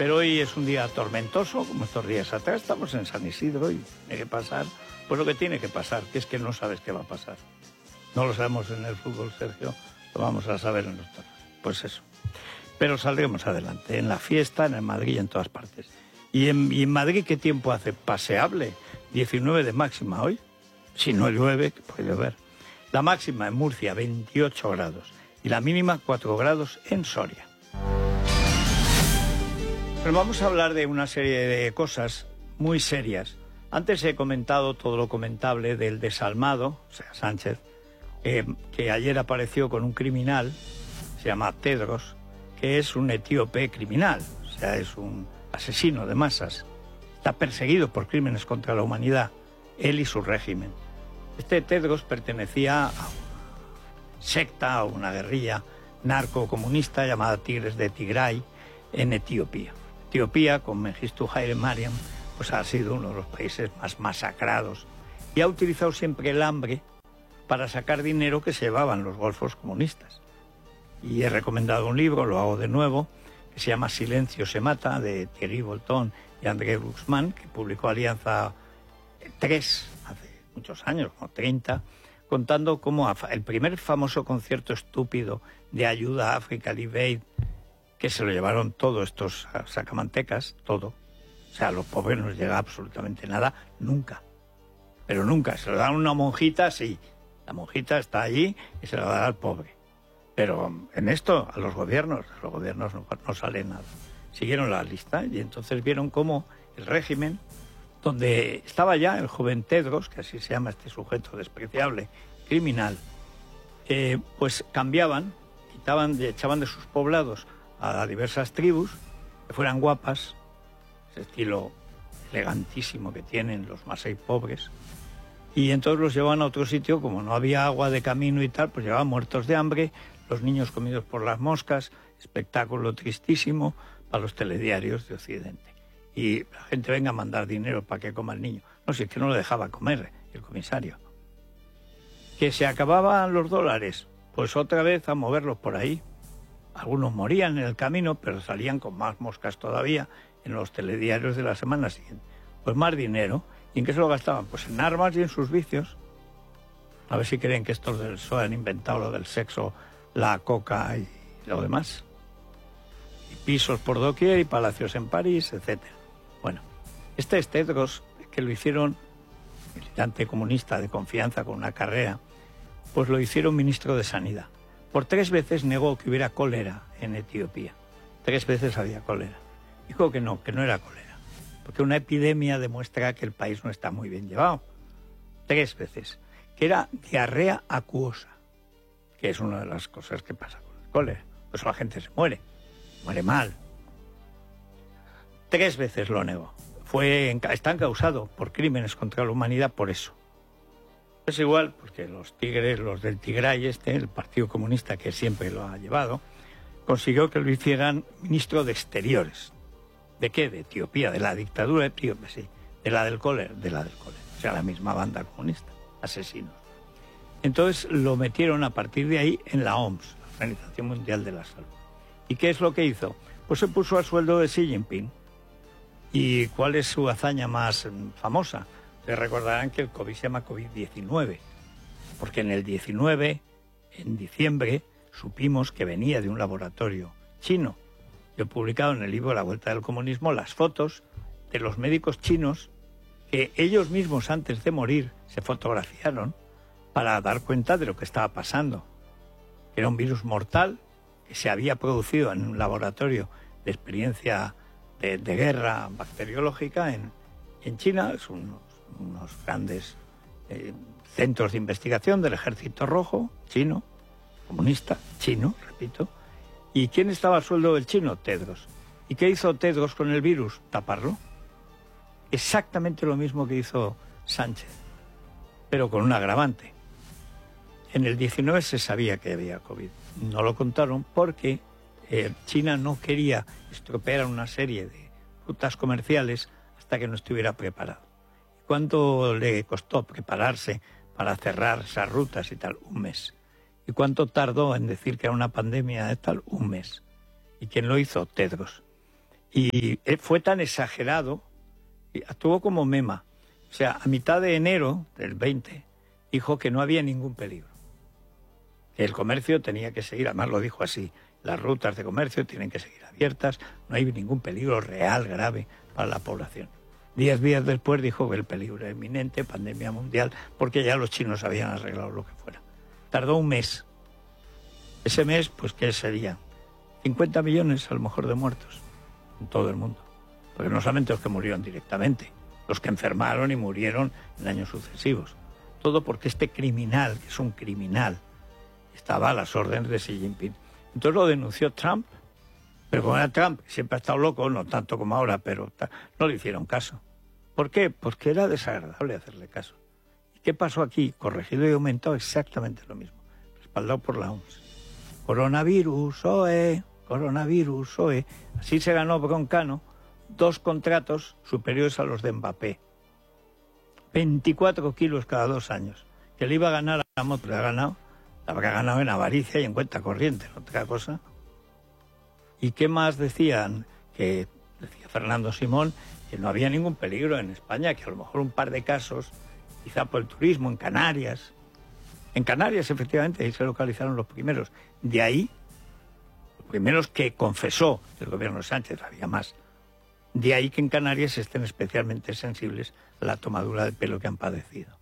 Pero hoy es un día tormentoso, como estos días atrás. Estamos en San Isidro y tiene que pasar pues lo que tiene que pasar, que es que no sabes qué va a pasar. No lo sabemos en el fútbol, Sergio, lo vamos a saber en los toros. Pues eso. Pero saldremos adelante, en la fiesta, en el Madrid y en todas partes. ¿Y en Madrid qué tiempo hace? Paseable. 19 de máxima hoy. Si no llueve, que puede llover. La máxima en Murcia, 28 grados. Y la mínima, 4 grados en Soria. Pero vamos a hablar de una serie de cosas muy serias. Antes he comentado todo lo comentable del desalmado, o sea, Sánchez, que ayer apareció con un criminal, se llama Tedros, que es un etíope criminal, o sea, es un asesino de masas. Está perseguido por crímenes contra la humanidad, él y su régimen. Este Tedros pertenecía a una secta, a una guerrilla narcocomunista llamada Tigres de Tigray en Etiopía. Etiopía, con Mengistu Haile Mariam, pues ha sido uno de los países más masacrados y ha utilizado siempre el hambre para sacar dinero que se llevaban los golfos comunistas. Y he recomendado un libro, lo hago de nuevo, que se llama Silencio se mata, de Thierry Bolton y André Glucksmann, que publicó Alianza 3 hace muchos años, como 30, contando cómo el primer famoso concierto estúpido de ayuda a África, Live Aid, que se lo llevaron todos estos sacamantecas, todo. O sea, a los pobres no les llega absolutamente nada, nunca. Pero nunca. Se lo dan a una monjita, sí. La monjita está allí y se lo da al pobre. Pero en esto, a los gobiernos no sale nada. Siguieron la lista y entonces vieron cómo el régimen, donde estaba ya el joven Tedros, que así se llama este sujeto despreciable, criminal, pues cambiaban, echaban de sus poblados a diversas tribus, que fueran guapas, ese estilo elegantísimo que tienen los masái pobres, y entonces los llevaban a otro sitio, como no había agua de camino y tal, pues llevaban muertos de hambre, los niños comidos por las moscas, espectáculo tristísimo para los telediarios de Occidente. Y la gente venga a mandar dinero para que coma el niño. No, si es que no lo dejaba comer el comisario. Que se acababan los dólares, pues otra vez a moverlos por ahí. Algunos morían en el camino, pero salían con más moscas todavía en los telediarios de la semana siguiente. Pues más dinero. ¿Y en qué se lo gastaban? Pues en armas y en sus vicios. A ver si creen que estos del PSOE han inventado lo del sexo, la coca y lo demás. Y pisos por doquier y palacios en París, etc. Bueno, este es Tedros, que lo hicieron, militante comunista de confianza con una carrera, pues lo hicieron ministro de Sanidad. Por 3 veces negó que hubiera cólera en Etiopía. 3 veces había cólera. Dijo que no era cólera. Porque una epidemia demuestra que el país no está muy bien llevado. 3 veces. Que era diarrea acuosa, que es una de las cosas que pasa con el cólera. Pues la gente se muere mal. 3 veces lo negó. Está encausado por crímenes contra la humanidad por eso. Es igual, porque los tigres, los del Tigray el Partido Comunista que siempre lo ha llevado, consiguió que lo hicieran ministro de Exteriores. ¿De qué? De Etiopía, de la dictadura etíope, sí. De la del cólera. O sea, la misma banda comunista, asesinos. Entonces lo metieron a partir de ahí en la OMS, la Organización Mundial de la Salud. ¿Y qué es lo que hizo? Pues se puso al sueldo de Xi Jinping. ¿Y cuál es su hazaña más famosa? Se recordarán que el COVID se llama COVID-19, porque en el 19, en diciembre, supimos que venía de un laboratorio chino. Yo he publicado en el libro La Vuelta del Comunismo las fotos de los médicos chinos que ellos mismos antes de morir se fotografiaron para dar cuenta de lo que estaba pasando. Era un virus mortal que se había producido en un laboratorio de experiencia de guerra bacteriológica en China. Es unos grandes centros de investigación del Ejército Rojo, chino, comunista, chino, repito. ¿Y quién estaba al sueldo del chino? Tedros. ¿Y qué hizo Tedros con el virus? Taparlo. Exactamente lo mismo que hizo Sánchez, pero con un agravante. En el 19 se sabía que había COVID. No lo contaron porque China no quería estropear una serie de rutas comerciales hasta que no estuviera preparado. ¿Cuánto le costó prepararse para cerrar esas rutas y tal? 1 mes. ¿Y cuánto tardó en decir que era una pandemia de tal? 1 mes. ¿Y quién lo hizo? Tedros. Y fue tan exagerado, y actuó como mema. O sea, a mitad de enero del 20 dijo que no había ningún peligro, que el comercio tenía que seguir, además lo dijo así, las rutas de comercio tienen que seguir abiertas, no hay ningún peligro real, grave para la población. 10 días después dijo que el peligro era inminente, pandemia mundial, porque ya los chinos habían arreglado lo que fuera. Tardó un mes. Ese mes, pues, ¿qué sería? 50 millones a lo mejor de muertos en todo el mundo. Porque no solamente los que murieron directamente, los que enfermaron y murieron en años sucesivos. Todo porque este criminal, que es un criminal, estaba a las órdenes de Xi Jinping. Entonces lo denunció Trump, pero como era Trump, siempre ha estado loco, no tanto como ahora, pero no le hicieron caso. ¿Por qué? Porque era desagradable hacerle caso. ¿Y qué pasó aquí? Corregido y aumentado exactamente lo mismo, respaldado por la OMS. Coronavirus, OE, coronavirus, OE. Así se ganó Broncano 2 contratos superiores a los de Mbappé. 24 kilos cada 2 años. Que le iba a ganar a la moto, le ha ganado. La habrá ganado en avaricia y en cuenta corriente, no otra cosa. ¿Y qué más decían? Que decía Fernando Simón que no había ningún peligro en España, que a lo mejor un par de casos, quizá por el turismo, en Canarias. En Canarias, efectivamente, ahí se localizaron los primeros. De ahí, los primeros que confesó el gobierno de Sánchez, había más. De ahí que en Canarias estén especialmente sensibles a la tomadura de pelo que han padecido.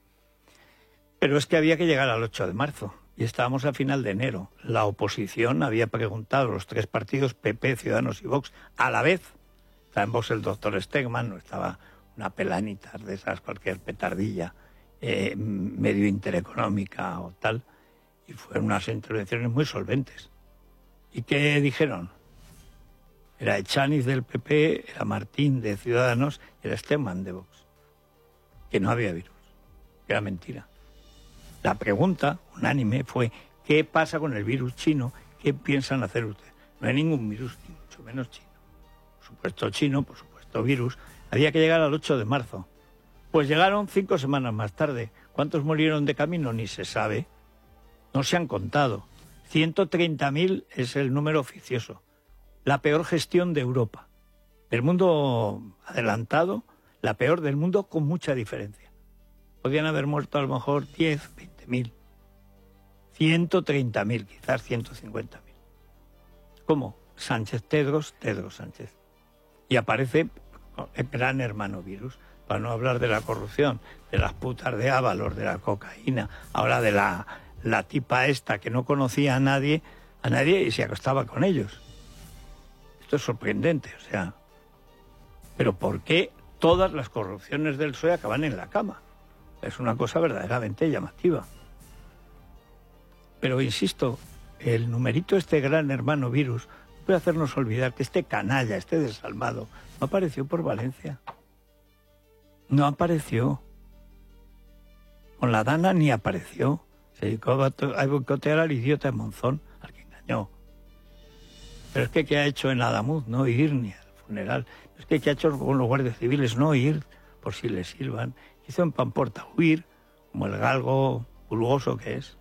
Pero es que había que llegar al 8 de marzo y estábamos a final de enero. La oposición había preguntado a los 3 partidos, PP, Ciudadanos y Vox, a la vez. Estaba en Vox el doctor Stegman, no estaba una pelanita de esas, cualquier petardilla, medio intereconómica o tal. Y fueron unas intervenciones muy solventes. ¿Y qué dijeron? Era Echaniz del PP, era Martín de Ciudadanos y era Stegman de Vox. Que no había virus, que era mentira. La pregunta unánime fue, ¿qué pasa con el virus chino? ¿Qué piensan hacer ustedes? No hay ningún virus, ni mucho menos chino. Por supuesto chino, por supuesto virus. Había que llegar al 8 de marzo. Pues llegaron 5 semanas más tarde. ¿Cuántos murieron de camino? Ni se sabe. No se han contado. 130.000 es el número oficioso. La peor gestión de Europa. Del mundo adelantado, la peor del mundo con mucha diferencia. Podían haber muerto a lo mejor 10, 20.000. 130.000, quizás 150.000. ¿Cómo? Sánchez Tedros Sánchez. Y aparece el gran hermano virus, para no hablar de la corrupción, de las putas de Ábalos, de la cocaína, ahora de la tipa esta que no conocía a nadie y se acostaba con ellos. Esto es sorprendente, o sea. Pero ¿por qué todas las corrupciones del PSOE acaban en la cama? Es una cosa verdaderamente llamativa. Pero insisto, el numerito, este gran hermano virus, puede hacernos olvidar que este canalla, este desalmado, no apareció por Valencia. No apareció. Con la Dana ni apareció. Se dedicó a boicotear al idiota de Monzón, al que engañó. Pero es que ¿qué ha hecho en Adamuz? No ir ni al funeral. Es que ¿qué ha hecho con los guardias civiles? No ir, por si les silban. Hizo en Pamporta huir, como el galgo pulgoso que es.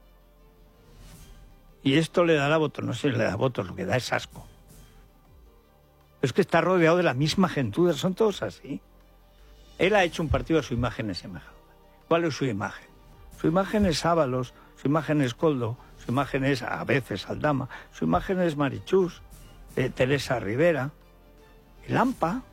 Y esto le dará votos, no sé si le da votos, lo que da es asco. Es que está rodeado de la misma gentuza, son todos así. Él ha hecho un partido a su imagen y semejanza. ¿Cuál es su imagen? Su imagen es Ábalos, su imagen es Koldo, su imagen es a veces Aldama, su imagen es Marichus, Teresa Rivera, el AMPA.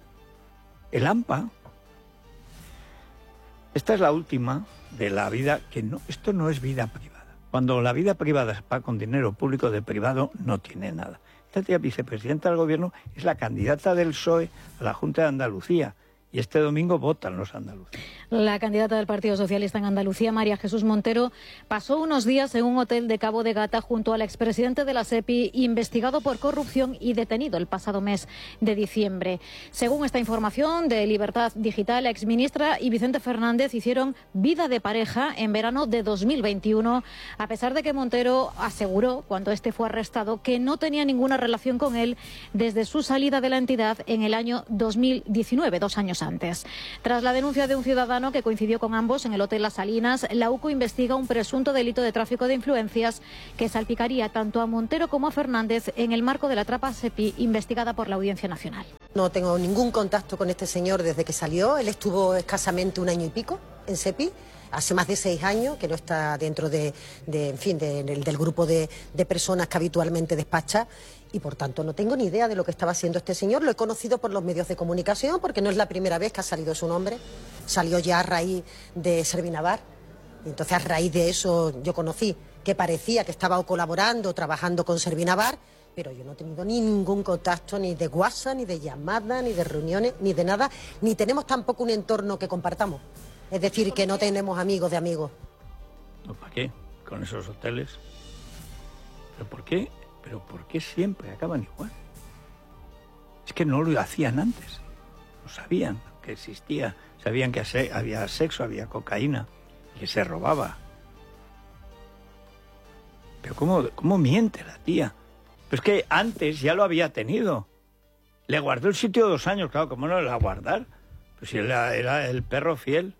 Esta es la última de la vida, que no, esto no es vida privada. Cuando la vida privada se paga con dinero público, de privado no tiene nada. Esta tía vicepresidenta del gobierno es la candidata del PSOE a la Junta de Andalucía. Y este domingo votan los andaluces. La candidata del Partido Socialista en Andalucía, María Jesús Montero, pasó unos días en un hotel de Cabo de Gata junto al expresidente de la SEPI, investigado por corrupción y detenido el pasado mes de diciembre. Según esta información de Libertad Digital, la exministra y Vicente Fernández hicieron vida de pareja en verano de 2021, a pesar de que Montero aseguró, cuando este fue arrestado, que no tenía ninguna relación con él desde su salida de la entidad en el año 2019, 2 años años antes. Tras la denuncia de un ciudadano que coincidió con ambos en el Hotel Las Salinas, la UCO investiga un presunto delito de tráfico de influencias que salpicaría tanto a Montero como a Fernández en el marco de la trama SEPI investigada por la Audiencia Nacional. No tengo ningún contacto con este señor desde que salió. Él estuvo escasamente 1 año y pico en SEPI. Hace más de 6 años que no está dentro del grupo de personas que habitualmente despacha y por tanto no tengo ni idea de lo que estaba haciendo este señor. Lo he conocido por los medios de comunicación porque no es la primera vez que ha salido su nombre. Salió ya a raíz de Servinavar y entonces a raíz de eso yo conocí que parecía que estaba colaborando, trabajando con Servinavar, pero yo no he tenido ningún contacto ni de WhatsApp, ni de llamada, ni de reuniones, ni de nada, ni tenemos tampoco un entorno que compartamos. Es decir, que no tenemos amigos de amigos. ¿Para qué? Con esos hoteles. ¿Pero por qué? ¿Pero por qué siempre acaban igual? Es que no lo hacían antes. No sabían que existía. Sabían que había sexo, había cocaína, que se robaba. Pero ¿cómo miente la tía? Pues que antes ya lo había tenido. Le guardó el sitio 2 años, claro, ¿cómo no le va a guardar? Pues si era el perro fiel.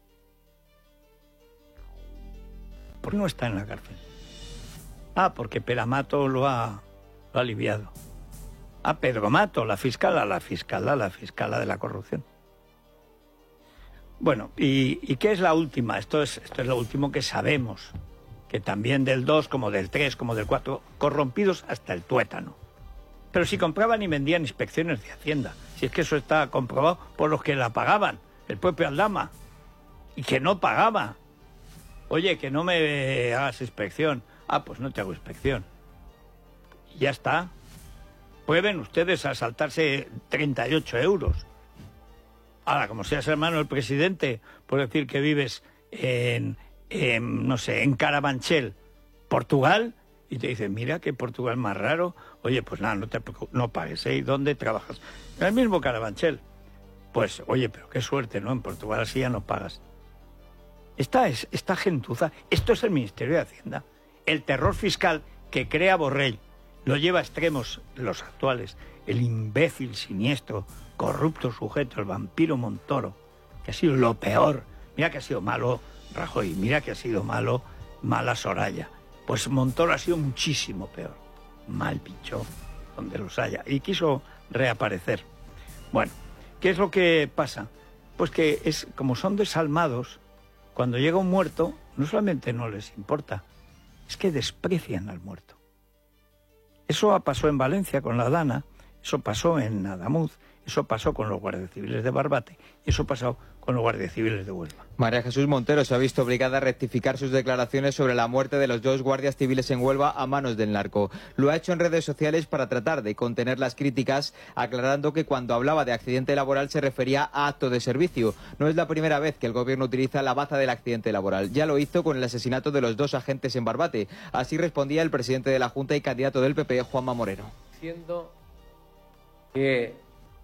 ¿Por qué no está en la cárcel? Ah, porque Peramato lo ha aliviado. Ah, Pedro Mato, la fiscala de la corrupción. Bueno, ¿y qué es la última? Esto es lo último que sabemos. Que también del 2, como del 3, como del 4, corrompidos hasta el tuétano. Pero si compraban y vendían inspecciones de Hacienda, si es que eso está comprobado por los que la pagaban, el propio Aldama, y que no pagaba. Oye, que no me hagas inspección. Ah, pues no te hago inspección. Y ya está. Prueben ustedes a saltarse 38 euros. Ahora, como seas hermano del presidente, por decir que vives en Carabanchel, Portugal, y te dicen, mira qué Portugal más raro. Oye, pues nada, no pagues, ¿eh? ¿Y dónde trabajas? En el mismo Carabanchel. Pues, oye, pero qué suerte, ¿no? En Portugal así ya no pagas. Esta gentuza, esto es el Ministerio de Hacienda. El terror fiscal que crea Borrell lo lleva a extremos los actuales. El imbécil, siniestro, corrupto sujeto, el vampiro Montoro, que ha sido lo peor. Mira que ha sido malo Rajoy, mira que ha sido mala Soraya. Pues Montoro ha sido muchísimo peor. Mal bicho, donde los haya. Y quiso reaparecer. Bueno, ¿qué es lo que pasa? Pues que como son desalmados, cuando llega un muerto, no solamente no les importa, es que desprecian al muerto. Eso pasó en Valencia con la Dana, eso pasó en Adamuz, eso pasó con los guardias civiles de Barbate, y eso pasó con los guardias civiles de Huelva. María Jesús Montero se ha visto obligada a rectificar sus declaraciones sobre la muerte de los 2 guardias civiles en Huelva a manos del narco. Lo ha hecho en redes sociales para tratar de contener las críticas, aclarando que cuando hablaba de accidente laboral se refería a acto de servicio. No es la primera vez que el gobierno utiliza la baza del accidente laboral. Ya lo hizo con el asesinato de los 2 agentes en Barbate. Así respondía el presidente de la Junta y candidato del PP, Juanma Moreno. Diciendo que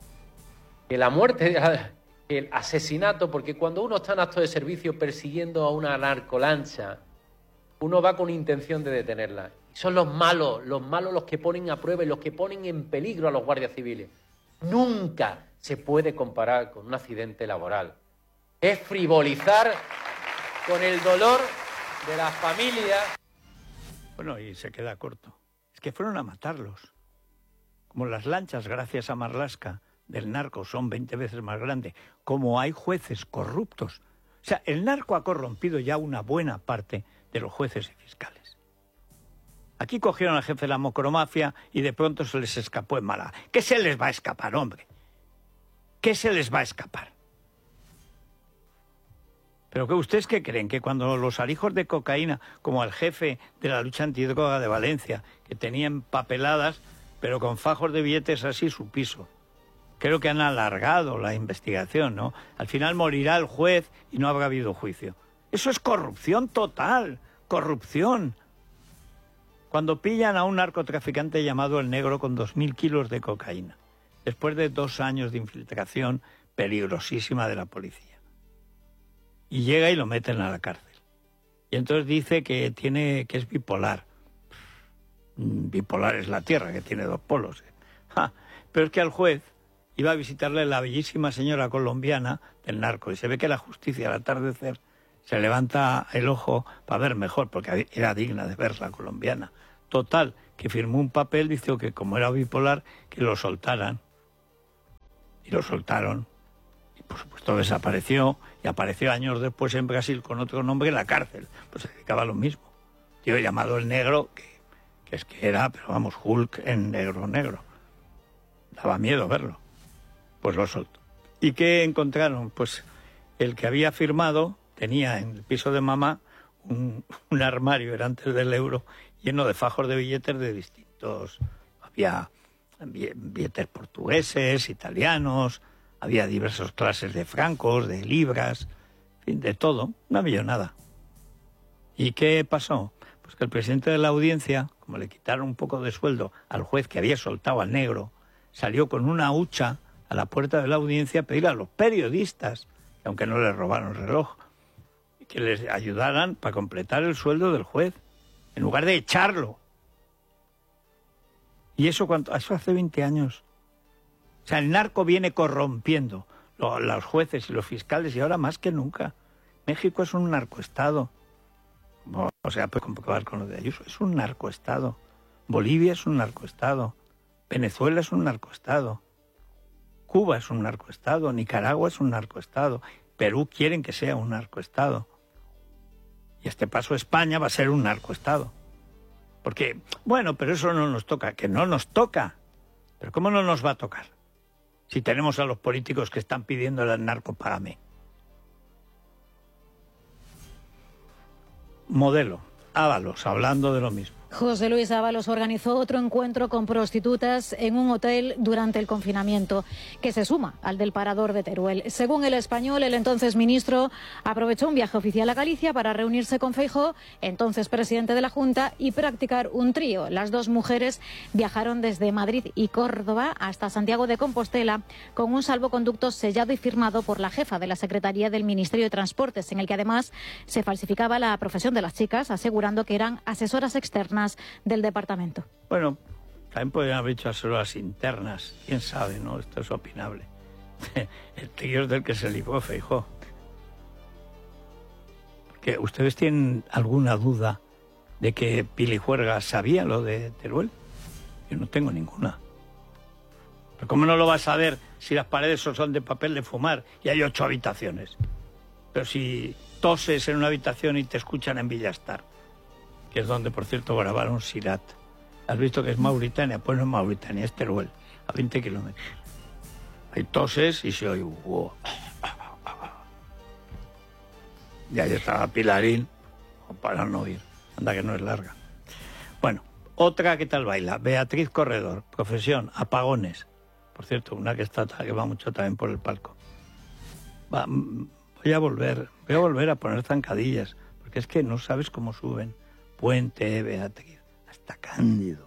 la muerte, el asesinato, porque cuando uno está en acto de servicio persiguiendo a una narcolancha, uno va con intención de detenerla. Son los malos los que ponen a prueba y los que ponen en peligro a los guardias civiles. Nunca se puede comparar con un accidente laboral. Es frivolizar con el dolor de las familias. Bueno, y se queda corto. Es que fueron a matarlos. Como las lanchas, gracias a Marlaska, del narco son 20 veces más grandes, como hay jueces corruptos. O sea, el narco ha corrompido ya una buena parte de los jueces y fiscales. Aquí cogieron al jefe de la macromafia y de pronto se les escapó en Málaga. ¿Qué se les va a escapar, hombre? ¿Qué se les va a escapar? ¿Pero que ustedes qué creen? Que cuando los alijos de cocaína, como el jefe de la lucha antidroga de Valencia, que tenían papeladas, pero con fajos de billetes así su piso. Creo que han alargado la investigación, ¿no? Al final morirá el juez y no habrá habido juicio. Eso es corrupción total, corrupción. Cuando pillan a un narcotraficante llamado El Negro con 2.000 kilos de cocaína, después de 2 años de infiltración peligrosísima de la policía, y llega y lo meten a la cárcel. Y entonces dice que es bipolar. Bipolar es la Tierra, que tiene 2 polos. Pero es que al juez iba a visitarle la bellísima señora colombiana del narco. Y se ve que la justicia al atardecer se levanta el ojo para ver mejor, porque era digna de ver la colombiana. Total, que firmó un papel, dice que como era bipolar, que lo soltaran. Y lo soltaron. Y por supuesto desapareció, y apareció años después en Brasil con otro nombre en la cárcel. Pues se dedicaba a lo mismo. Tío llamado el Negro, que es que era, pero vamos, Hulk en negro. Daba miedo verlo. Pues lo soltó. ¿Y qué encontraron? Pues el que había firmado tenía en el piso de mamá un armario, era antes del euro, lleno de fajos de billetes de distintos. Había billetes portugueses, italianos, había diversas clases de francos, de libras, en fin, de todo, una millonada. ¿Y qué pasó? Pues que el presidente de la audiencia, como le quitaron un poco de sueldo al juez que había soltado al negro, salió con una hucha a la puerta de la audiencia a pedir a los periodistas, que aunque no les robaron el reloj, que les ayudaran para completar el sueldo del juez, en lugar de echarlo. ¿Y eso cuánto? Eso hace 20 años. O sea, el narco viene corrompiendo los jueces y los fiscales, y ahora más que nunca. México es un narcoestado. O sea, puede comprobar con lo de Ayuso. Es un narcoestado. Bolivia es un narcoestado. Venezuela es un narcoestado. Cuba es un narcoestado. Nicaragua es un narcoestado. Perú quieren que sea un narcoestado. Y a este paso España va a ser un narcoestado. Porque, bueno, pero eso no nos toca. Que no nos toca. Pero ¿cómo no nos va a tocar? Si tenemos a los políticos que están pidiendo el narco págame. Modelo. Ábalos, hablando de lo mismo. José Luis Ábalos organizó otro encuentro con prostitutas en un hotel durante el confinamiento, que se suma al del Parador de Teruel. Según El Español, el entonces ministro aprovechó un viaje oficial a Galicia para reunirse con Feijóo, entonces presidente de la Junta, y practicar un trío. Las dos mujeres viajaron desde Madrid y Córdoba hasta Santiago de Compostela con un salvoconducto sellado y firmado por la jefa de la Secretaría del Ministerio de Transportes, en el que además se falsificaba la profesión de las chicas, asegurando que eran asesoras externas del departamento. Bueno, también podrían haber hecho asesoras internas, quién sabe, ¿no? Esto es opinable. El tío es del que se ligó Feijóo. Porque ¿ustedes tienen alguna duda de que Pili Juerga sabía lo de Teruel? Yo no tengo ninguna. ¿Pero cómo no lo vas a saber si las paredes son de papel de fumar y hay 8 habitaciones? Pero si toses en una habitación y te escuchan en Villastar, que es donde, por cierto, grabaron Sirat. ¿Has visto que es Mauritania? Pues no es Mauritania, es Teruel, a 20 kilómetros. Hay toses y se oye... Wow. Y ahí estaba Pilarín, para no oír. Anda que no es larga. Bueno, otra que tal baila, Beatriz Corredor, profesión, apagones. Por cierto, una que va mucho también por el palco. Voy a volver a poner zancadillas, porque es que no sabes cómo suben. Puente, Beatriz, hasta Cándido.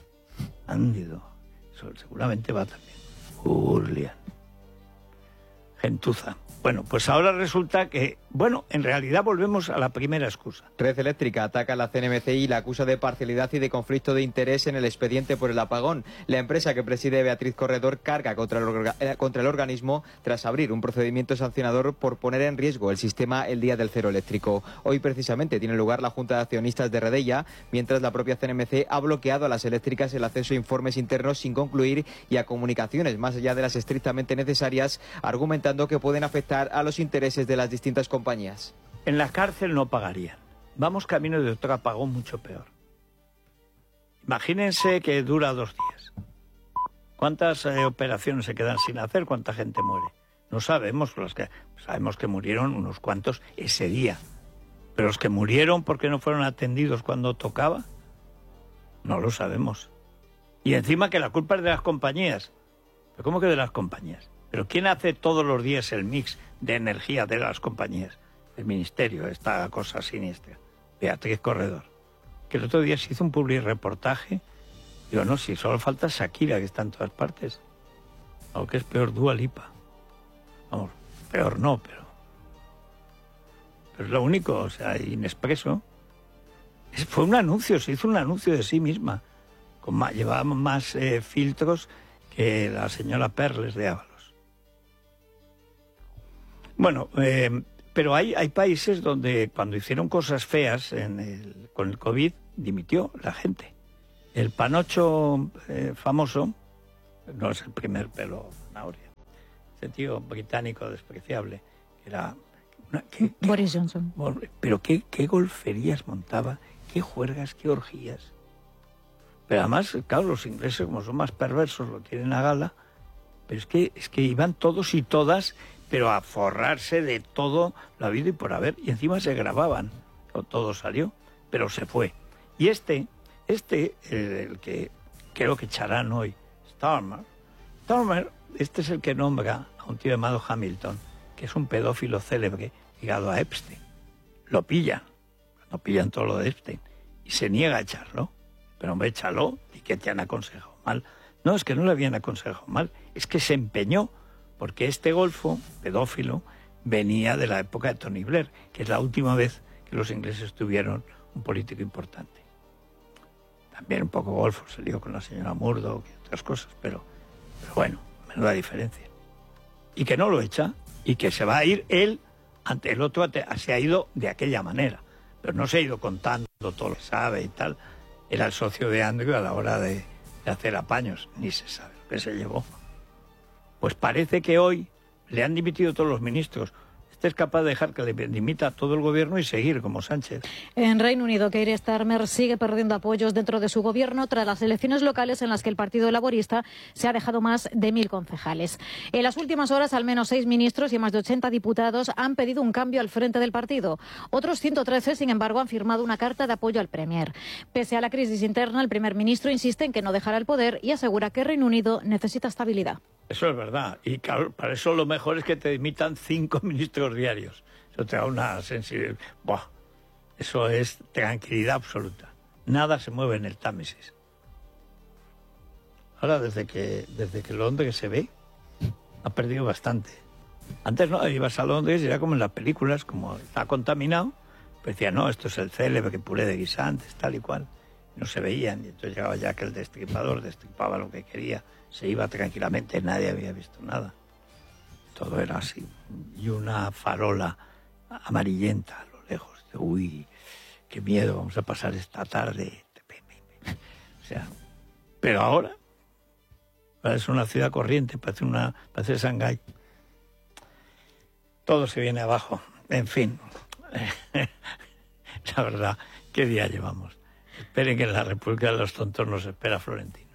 Seguramente va también. Urlian. Gentuza. Bueno, pues ahora resulta que, en realidad volvemos a la primera excusa. Red Eléctrica ataca a la CNMC y la acusa de parcialidad y de conflicto de interés en el expediente por el apagón. La empresa que preside Beatriz Corredor carga contra el organismo tras abrir un procedimiento sancionador por poner en riesgo el sistema el día del cero eléctrico. Hoy precisamente tiene lugar la Junta de Accionistas de Redella, mientras la propia CNMC ha bloqueado a las eléctricas el acceso a informes internos sin concluir y a comunicaciones más allá de las estrictamente necesarias, argumentando que pueden afectar a los intereses de las distintas compañías. En la cárcel no pagarían. Vamos camino de otro apagón mucho peor. Imagínense que dura 2 días. ¿Cuántas operaciones se quedan sin hacer? ¿Cuánta gente muere? No sabemos. Sabemos que murieron unos cuantos ese día. Pero los que murieron porque no fueron atendidos cuando tocaba, no lo sabemos. Y encima que la culpa es de las compañías. ¿Pero cómo que de las compañías? ¿Pero quién hace todos los días el mix de energía de las compañías? El Ministerio, esta cosa siniestra. Beatriz Corredor. Que el otro día se hizo un publireportaje. Digo, no, si solo falta Shakira, que está en todas partes. O que es peor, Dua Lipa. Vamos, peor no, pero es lo único, o sea, Inexpreso. Fue un anuncio, se hizo un anuncio de sí misma. Llevaba más filtros que la señora Perles de Ábalos. Bueno, pero hay países donde cuando hicieron cosas feas con el COVID, dimitió la gente. El Panocho famoso, no es el primer pelo zanahoria, ese tío británico despreciable, que era... Boris Johnson. Pero qué golferías montaba, qué juergas, qué orgías. Pero además, claro, los ingleses, como son más perversos, lo tienen a gala, pero es que iban todos y todas, pero a forrarse de todo lo habido y por haber, y encima se grababan. Todo salió, pero se fue. Y el que creo que echarán hoy, Starmer, este es el que nombra a un tío llamado Hamilton, que es un pedófilo célebre ligado a Epstein. Lo pillan, no pillan todo lo de Epstein, y se niega a echarlo. Pero hombre, échalo, y que te han aconsejado mal. No, es que no le habían aconsejado mal, es que se empeñó, porque este golfo, pedófilo, venía de la época de Tony Blair, que es la última vez que los ingleses tuvieron un político importante. También un poco golfo, se lió con la señora Murdoch y otras cosas, pero bueno, menuda diferencia. Y que no lo echa, y que se va a ir él ante el otro, se ha ido de aquella manera, pero no se ha ido contando todo lo que sabe y tal. Era el socio de Andrew a la hora de hacer apaños, ni se sabe lo que se llevó. Pues parece que hoy le han dimitido todos los ministros. Este es capaz de dejar que le dimita a todo el gobierno y seguir como Sánchez. En Reino Unido, Keir Starmer sigue perdiendo apoyos dentro de su gobierno tras las elecciones locales en las que el Partido Laborista se ha dejado más de 1000 concejales. En las últimas horas, al menos 6 ministros y más de 80 diputados han pedido un cambio al frente del partido. Otros 113, sin embargo, han firmado una carta de apoyo al Premier. Pese a la crisis interna, el primer ministro insiste en que no dejará el poder y asegura que Reino Unido necesita estabilidad. Eso es verdad. Y claro, para eso lo mejor es que te dimitan 5 ministros diarios. Eso te da una sensibilidad. Buah, eso es tranquilidad absoluta. Nada se mueve en el Támesis. Ahora, desde que Londres se ve, ha perdido bastante. Antes no, ibas a Londres y era como en las películas, como está contaminado, pues decía, no, esto es el célebre puré de guisantes, tal y cual. No se veían, y entonces llegaba ya que el destripador destripaba lo que quería, se iba tranquilamente, nadie había visto nada. Todo era así, y una farola amarillenta a lo lejos, de uy, qué miedo, vamos a pasar esta tarde. O sea, pero ahora es una ciudad corriente, parece Shanghái. Todo se viene abajo, en fin. La verdad, qué día llevamos. Esperen que en la República de los Tontos nos espera Florentino.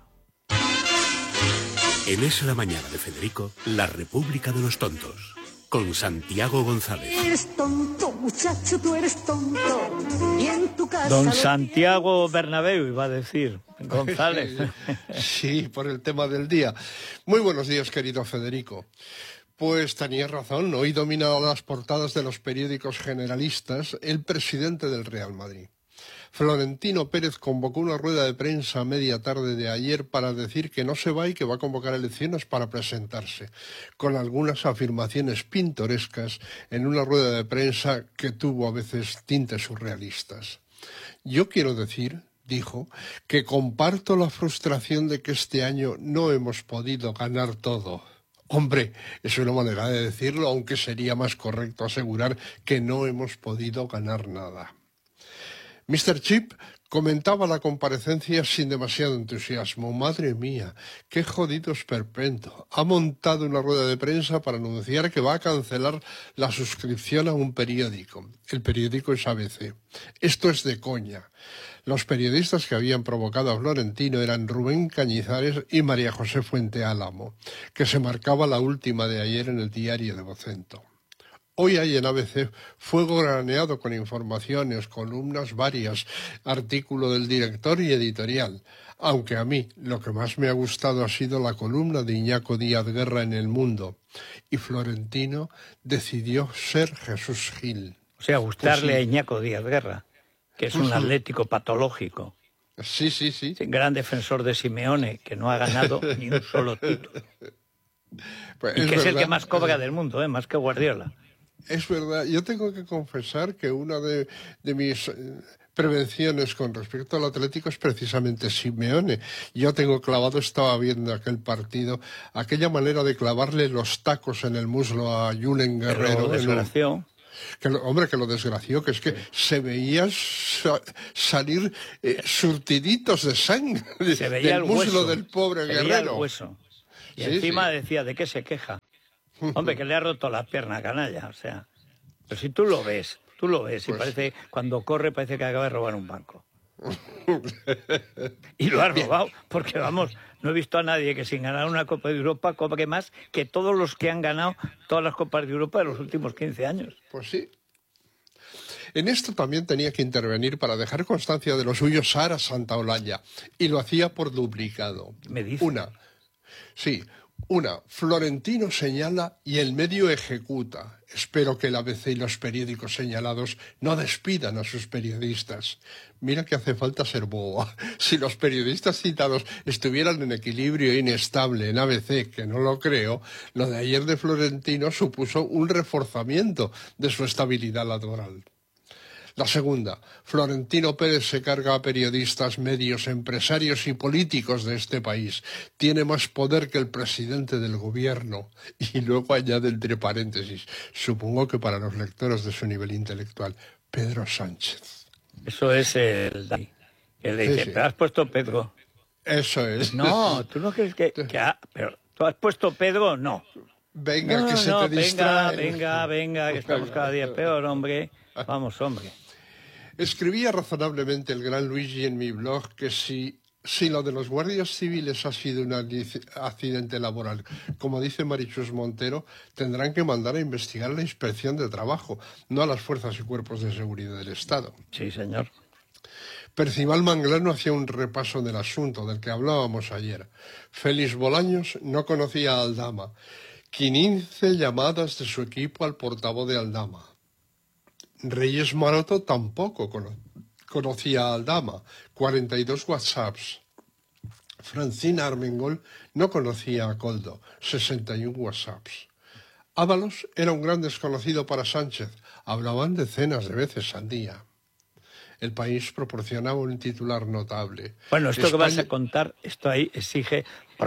En Es la Mañana de Federico, la República de los Tontos, con Santiago González. Eres tonto, muchacho, tú eres tonto. Y en tu casa Don Santiago Bernabéu, iba a decir, González. Sí, por el tema del día. Muy buenos días, querido Federico. Pues tenías razón, hoy domina las portadas de los periódicos generalistas el presidente del Real Madrid. Florentino Pérez convocó una rueda de prensa a media tarde de ayer para decir que no se va y que va a convocar elecciones para presentarse, con algunas afirmaciones pintorescas en una rueda de prensa que tuvo a veces tintes surrealistas. Yo quiero decir, dijo, que comparto la frustración de que este año no hemos podido ganar todo. Hombre, es una manera de decirlo, aunque sería más correcto asegurar que no hemos podido ganar nada. Mr. Chip comentaba la comparecencia sin demasiado entusiasmo. Madre mía, qué jodido esperpento. Ha montado una rueda de prensa para anunciar que va a cancelar la suscripción a un periódico. El periódico es ABC. Esto es de coña. Los periodistas que habían provocado a Florentino eran Rubén Cañizares y María José Fuente Álamo, que se marcaba la última de ayer en el diario de Vocento. Hoy hay en ABC fuego graneado con informaciones, columnas varias, artículo del director y editorial, aunque a mí lo que más me ha gustado ha sido la columna de Iñaco Díaz Guerra en El Mundo, y Florentino decidió ser Jesús Gil. O sea, gustarle a Iñaco Díaz Guerra, que es un atlético patológico. Sí. Gran defensor de Simeone, que no ha ganado ni un solo título. Pues y que es el que más cobra del mundo, más que Guardiola. Es verdad, yo tengo que confesar que una de mis prevenciones con respecto al Atlético es precisamente Simeone. Yo tengo clavado, estaba viendo aquel partido, aquella manera de clavarle los tacos en el muslo a Julen Guerrero. Lo desgració. Que lo desgració, que es que se veía salir surtiditos de sangre del muslo del pobre Guerrero. Se veía el hueso. Y encima decía, ¿de qué se queja? Hombre, que le ha roto la pierna, canalla, o sea. Pero si tú lo ves, y parece, cuando corre parece que acaba de robar un banco. Y lo ha robado, porque vamos, no he visto a nadie que sin ganar una Copa de Europa cobre más que todos los que han ganado todas las Copas de Europa de los últimos 15 años. Pues sí. En esto también tenía que intervenir para dejar constancia de lo suyo Sara Santaolalla, y lo hacía por duplicado. ¿Me dice? Una, Florentino señala y el medio ejecuta. Espero que el ABC y los periódicos señalados no despidan a sus periodistas. Mira que hace falta ser boba. Si los periodistas citados estuvieran en equilibrio inestable en ABC, que no lo creo, lo de ayer de Florentino supuso un reforzamiento de su estabilidad laboral. La segunda, Florentino Pérez se carga a periodistas, medios, empresarios y políticos de este país. Tiene más poder que el presidente del gobierno. Y luego añade entre paréntesis, supongo que para los lectores de su nivel intelectual, Pedro Sánchez. Eso es el le dice, Sí. ¿pero has puesto Pedro? Eso es. No, ¿tú no crees que pero tú has puesto Pedro? No. Venga, que se te distrae. Venga, que estamos cada día peor, hombre. Vamos, hombre. Escribía razonablemente el gran Luigi en mi blog que si lo de los guardias civiles ha sido un accidente laboral, como dice Marichus Montero, tendrán que mandar a investigar a la Inspección de Trabajo, no a las fuerzas y cuerpos de seguridad del Estado. Sí, señor. Percival Manglano hacía un repaso del asunto del que hablábamos ayer. Félix Bolaños no conocía a Aldama. 15 llamadas de su equipo al portavoz de Aldama. Reyes Maroto tampoco conocía a Aldama, 42 WhatsApps. Francina Armengol no conocía a Coldo, 61 WhatsApps. Ábalos era un gran desconocido para Sánchez, hablaban decenas de veces al día. El País proporcionaba un titular notable. Bueno, esto que vas a contar, esto ahí exige...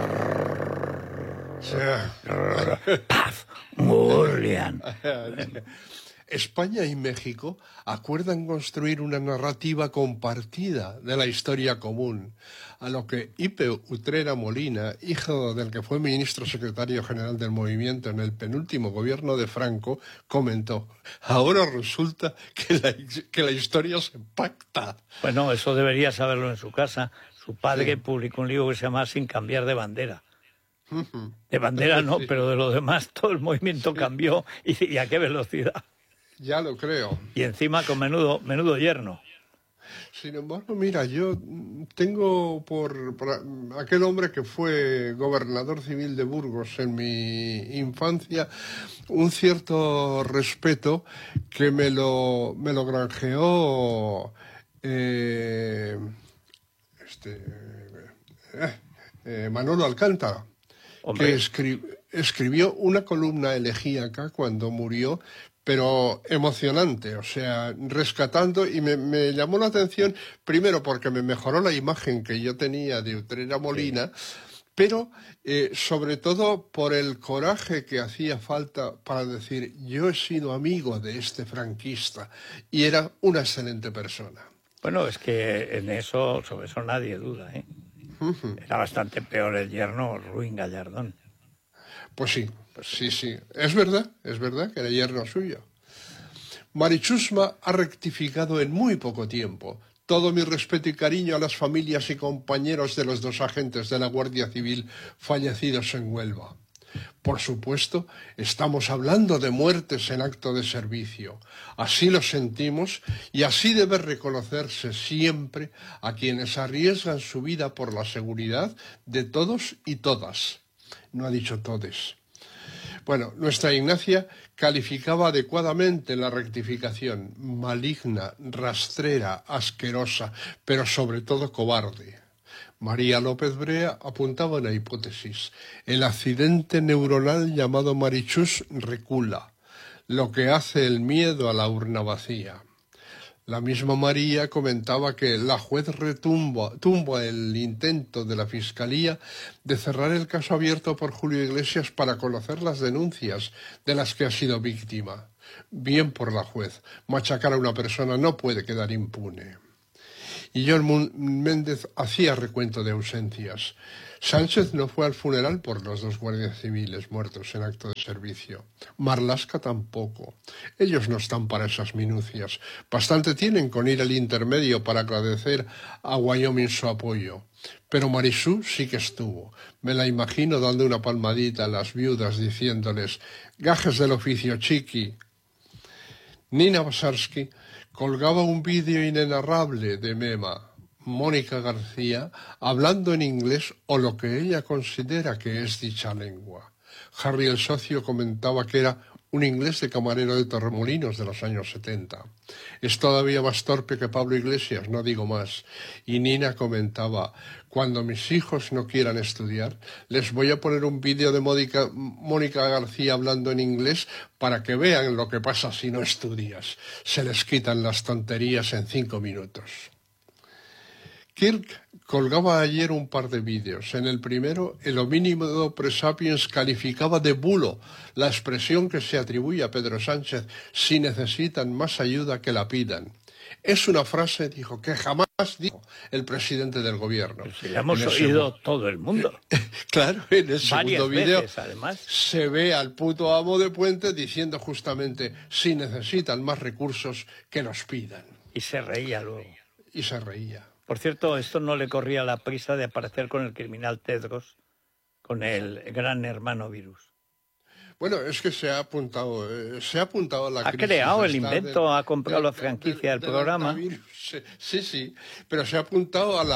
¡Paz! Murlian. España y México acuerdan construir una narrativa compartida de la historia común, a lo que Ipe Utrera Molina, hijo del que fue ministro secretario general del movimiento en el penúltimo gobierno de Franco, comentó: ahora resulta que la historia se pacta. Bueno, eso debería saberlo en su casa. Su padre publicó un libro que se llama Sin cambiar de bandera. De bandera no, pero de lo demás todo el movimiento cambió y a qué velocidad. Ya lo creo. Y encima con menudo yerno. Sin embargo, mira, yo tengo por aquel hombre que fue gobernador civil de Burgos en mi infancia un cierto respeto que me lo granjeó Manolo Alcántara, Hombre. que escribió una columna elegíaca cuando murió, pero emocionante, o sea, rescatando, y me llamó la atención, primero porque me mejoró la imagen que yo tenía de Utrera Molina, pero sobre todo por el coraje que hacía falta para decir, yo he sido amigo de este franquista, y era una excelente persona. Bueno, es que sobre eso nadie duda, ¿eh? Era bastante peor el yerno Ruín Gallardón. Pues sí. Es verdad que era yerno suyo. Marichusma ha rectificado en muy poco tiempo. Todo mi respeto y cariño a las familias y compañeros de los 2 agentes de la Guardia Civil fallecidos en Huelva. Por supuesto, estamos hablando de muertes en acto de servicio. Así lo sentimos y así debe reconocerse siempre a quienes arriesgan su vida por la seguridad de todos y todas. No ha dicho todes. Bueno, nuestra Ignacia calificaba adecuadamente la rectificación: maligna, rastrera, asquerosa, pero sobre todo cobarde. María López Brea apuntaba una hipótesis: el accidente neuronal llamado Marichus recula, lo que hace el miedo a la urna vacía. La misma María comentaba que la juez tumba el intento de la Fiscalía de cerrar el caso abierto por Julio Iglesias para conocer las denuncias de las que ha sido víctima. Bien por la juez, machacar a una persona no puede quedar impune. Y John Méndez hacía recuento de ausencias. Sánchez no fue al funeral por los 2 guardias civiles muertos en acto de servicio. Marlaska tampoco. Ellos no están para esas minucias. Bastante tienen con ir al intermedio para agradecer a Wyoming su apoyo. Pero Marisú sí que estuvo. Me la imagino dando una palmadita a las viudas diciéndoles: gajes del oficio, chiqui. Nina Basarsky colgaba un vídeo inenarrable de Mema, Mónica García, hablando en inglés o lo que ella considera que es dicha lengua. Harry el socio comentaba que era un inglés de camarero de Torremolinos de los años 70. Es todavía más torpe que Pablo Iglesias, no digo más. Y Nina comentaba: cuando mis hijos no quieran estudiar, les voy a poner un vídeo de Mónica García hablando en inglés para que vean lo que pasa si no estudias. Se les quitan las tonterías en 5 minutos. Kirk colgaba ayer un par de vídeos. En el primero, el homínido presapiens calificaba de bulo la expresión que se atribuye a Pedro Sánchez: si necesitan más ayuda, que la pidan. Es una frase, dijo, que jamás dijo el presidente del gobierno. Pero si la hemos oído todo el mundo. Claro, en el segundo vídeo además, se ve al puto amo de Puente diciendo justamente: si necesitan más recursos, que los pidan. Y se reía luego. Y se reía. Por cierto, esto no le corría la prisa de aparecer con el criminal Tedros, con el gran hermano virus. Bueno, es que se ha apuntado a la crisis. Ha creado el invento, ha comprado la franquicia del programa. Sí, pero se ha apuntado a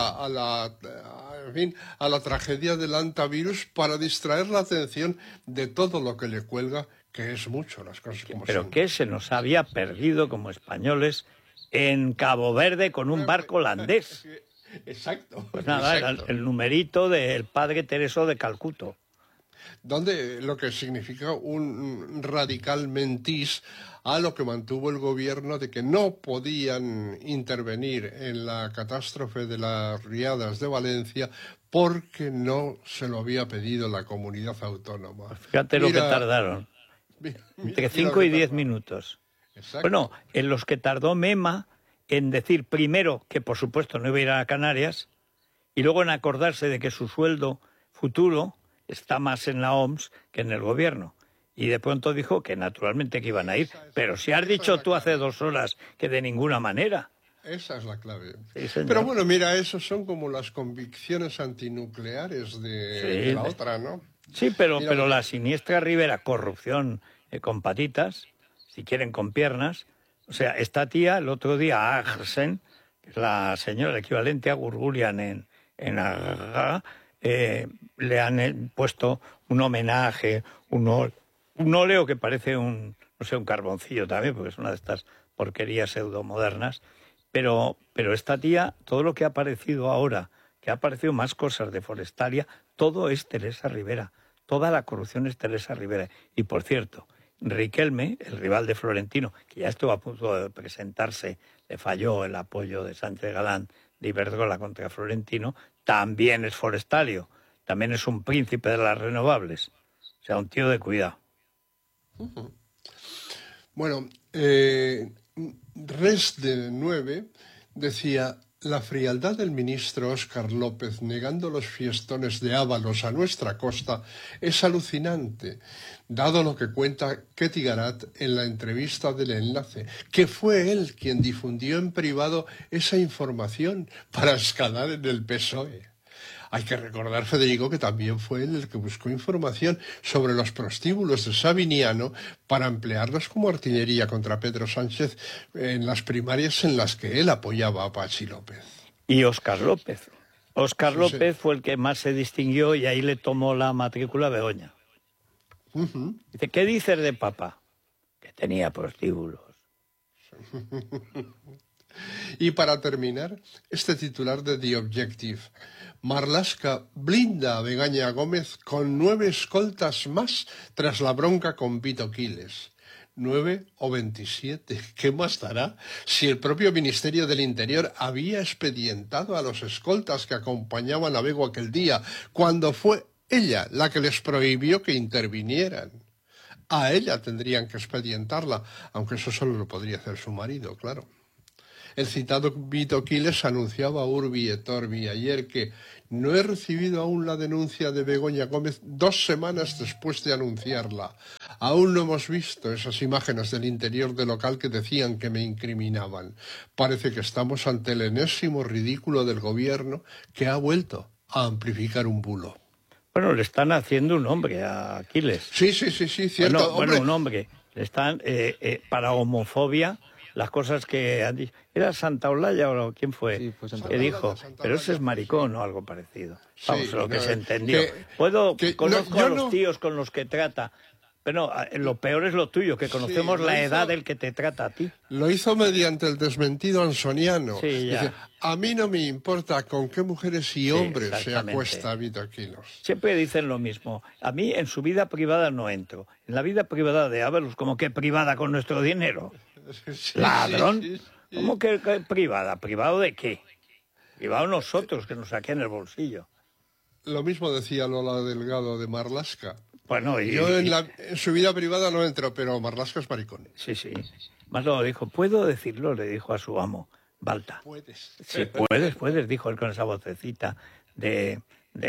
la tragedia del antivirus para distraer la atención de todo lo que le cuelga, que es mucho, las cosas como son. Pero que se nos había perdido como españoles en Cabo Verde con un barco holandés. Exacto. Pues nada, exacto. El numerito del padre Tereso de Calcuto. Donde lo que significa un radical mentís a lo que mantuvo el gobierno de que no podían intervenir en la catástrofe de las riadas de Valencia porque no se lo había pedido la comunidad autónoma. Pues fíjate lo que tardaron. Entre 5 y 10 minutos. Exacto. Bueno, en los que tardó Mema en decir primero que por supuesto no iba a ir a Canarias y luego en acordarse de que su sueldo futuro está más en la OMS que en el gobierno. Y de pronto dijo que naturalmente que iban a ir. Pero si has dicho tú hace 2 horas que de ninguna manera. Esa es la clave. Sí, señor. Pero bueno, mira, esos son como las convicciones antinucleares de la otra, ¿no? Sí, pero la siniestra Rivera, corrupción con patitas, si quieren con piernas. O sea, esta tía, el otro día, Agersen, que es la señora equivalente a Gurgulian en Aga, le han puesto un homenaje, un óleo que parece un carboncillo también, porque es una de estas porquerías pseudomodernas. Pero esta tía, todo lo que ha aparecido ahora, que ha aparecido más cosas de Forestalia, todo es Teresa Rivera. Toda la corrupción es Teresa Rivera. Y por cierto, Riquelme, el rival de Florentino, que ya estuvo a punto de presentarse, le falló el apoyo de Sánchez Galán de Iberdrola contra Florentino, también es forestario, también es un príncipe de las renovables. O sea, un tío de cuidado. Bueno, Res de 9 decía: la frialdad del ministro Óscar López negando los fiestones de Ábalos a nuestra costa es alucinante, dado lo que cuenta Ketty Garat en la entrevista del Enlace, que fue él quien difundió en privado esa información para escalar en el PSOE. Hay que recordar, Federico, que también fue él el que buscó información sobre los prostíbulos de Sabiniano para emplearlos como artillería contra Pedro Sánchez en las primarias en las que él apoyaba a Pachi López. Y Óscar López. Óscar López fue el que más se distinguió y ahí le tomó la matrícula Begoña. Dice, ¿qué dices de papá? Que tenía prostíbulos. Y para terminar, este titular de The Objective. Marlaska blinda a Begoña Gómez con 9 escoltas más tras la bronca con Vito Quiles. 9 o 27. ¿Qué más dará si el propio Ministerio del Interior había expedientado a los escoltas que acompañaban a Bego aquel día, cuando fue ella la que les prohibió que intervinieran? A ella tendrían que expedientarla, aunque eso solo lo podría hacer su marido, claro. El citado Vito Quiles anunciaba urbi et orbi ayer que no he recibido aún la denuncia de Begoña Gómez 2 semanas después de anunciarla. Aún no hemos visto esas imágenes del interior del local que decían que me incriminaban. Parece que estamos ante el enésimo ridículo del gobierno que ha vuelto a amplificar un bulo. Bueno, le están haciendo un hombre a Aquiles. Sí, cierto. Bueno, un hombre. Le están, para homofobia, las cosas que han dicho. ¿Era Santaolalla o quién fue? Sí, fue que dijo, pero ese es maricón o algo parecido. Vamos, lo que se entendió. Conozco a los tíos con los que trata. Pero lo peor es lo tuyo, que conocemos la edad del que te trata a ti. Lo hizo mediante el desmentido ansoniano. Sí, ya. Dice, a mí no me importa con qué mujeres y hombres se acuesta Vito Quiles. Siempre dicen lo mismo. A mí en su vida privada no entro. En la vida privada de Ábalos, ¿cómo que privada con nuestro dinero? ¿Ladrón? Sí. ¿Cómo que privada? ¿Privado de qué? Privado nosotros, que nos saquen el bolsillo. Lo mismo decía Lola Delgado de Marlaska. Bueno, yo en su vida privada no entro, pero Marlaska es maricón. Sí. Más luego dijo, ¿puedo decirlo? Le dijo a su amo, Balta. Puedes. Sí, puedes, dijo él con esa vocecita de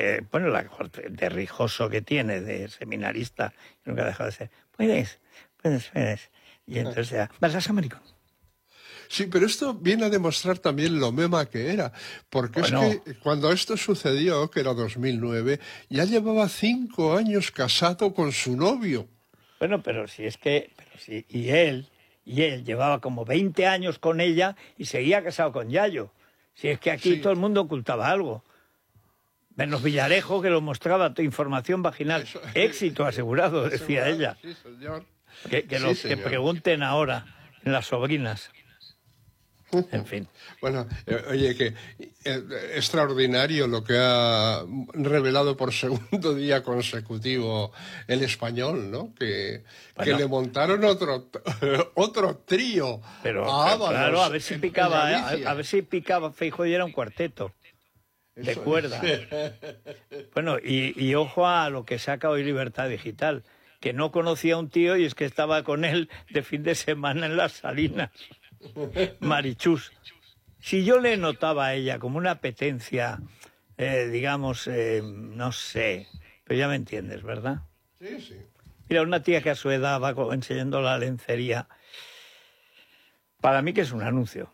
rijoso que tiene, de seminarista, que nunca ha dejado de ser. Puedes. Y entonces, ¿vas a maricón? Sí, pero esto viene a demostrar también lo mema que era, porque es que cuando esto sucedió, que era 2009, ya llevaba 5 años casado con su novio. Bueno, y él llevaba como 20 años con ella y seguía casado con Yayo. Si es que aquí todo el mundo ocultaba algo. Menos Villarejo, que lo mostraba información vaginal. Éxito asegurado, decía ella. Sí, señor. Que pregunten ahora en las sobrinas. En fin. Bueno, oye, que extraordinario lo que ha revelado por segundo día consecutivo el Español, ¿no? Que le montaron otro trío. Pero claro, a ver si picaba Feijóo y era un cuarteto de cuerda. Bueno, y ojo a lo que saca hoy Libertad Digital, que no conocía a un tío y es que estaba con él de fin de semana en las Salinas. Marichus. Si yo le notaba a ella como una apetencia, no sé, pero ya me entiendes, ¿verdad? Sí. Mira, una tía que a su edad va enseñando la lencería, para mí que es un anuncio.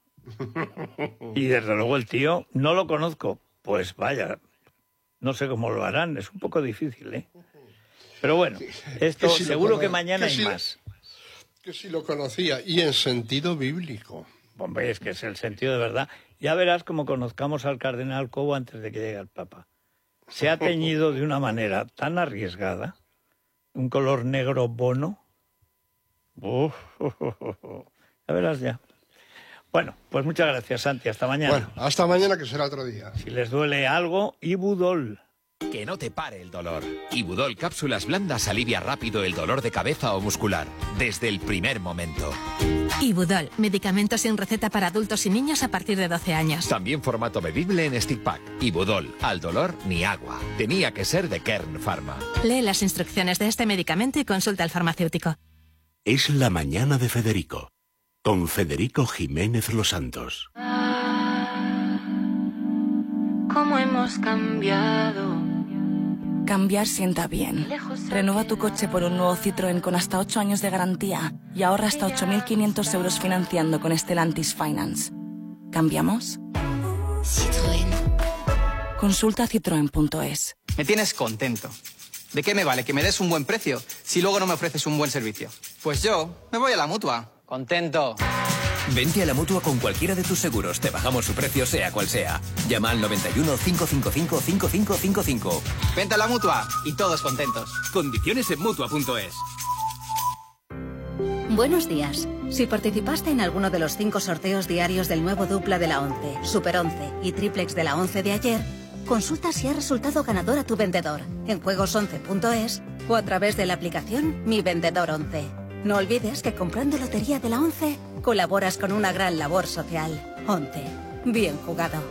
Y desde luego el tío, no lo conozco, pues vaya, no sé cómo lo harán, es un poco difícil, ¿eh? Pero bueno, esto seguro que mañana hay más. Que sí lo conocía, y en sentido bíblico. Hombre, es que es el sentido de verdad. Ya verás como conozcamos al cardenal Cobo antes de que llegue el Papa. Se ha teñido de una manera tan arriesgada, un color negro bono. Ya verás ya. Bueno, pues muchas gracias, Santi. Hasta mañana. Bueno, hasta mañana, que será otro día. Si les duele algo, Ibudol. Que no te pare el dolor. Ibudol Cápsulas Blandas alivia rápido el dolor de cabeza o muscular, desde el primer momento. Ibudol, medicamento sin receta para adultos y niños a partir de 12 años. También formato bebible en stick pack. Ibudol, al dolor ni agua. Tenía que ser de Kern Pharma. Lee las instrucciones de este medicamento y consulta al farmacéutico. Es la mañana de Federico, con Federico Jiménez Los Santos. ¿Cómo hemos cambiado? Cambiar sienta bien. Renueva tu coche por un nuevo Citroën con hasta 8 años de garantía y ahorra hasta 8.500 euros financiando con Stellantis Finance. ¿Cambiamos? Citroën. Consulta citroen.es. Me tienes contento. ¿De qué me vale que me des un buen precio si luego no me ofreces un buen servicio? Pues yo me voy a la Mutua. Contento. Vente a la Mutua con cualquiera de tus seguros. Te bajamos su precio, sea cual sea. Llama al 91 555 5555. Vente a la Mutua y todos contentos. Condiciones en Mutua.es. Buenos días. Si participaste en alguno de los 5 sorteos diarios del nuevo Dupla de la 11, Super 11 y Triplex de la 11 de ayer, consulta si ha resultado ganador a tu vendedor en juegos11.es o a través de la aplicación Mi Vendedor 11. No olvides que comprando Lotería de la ONCE colaboras con una gran labor social. ONCE. Bien jugado.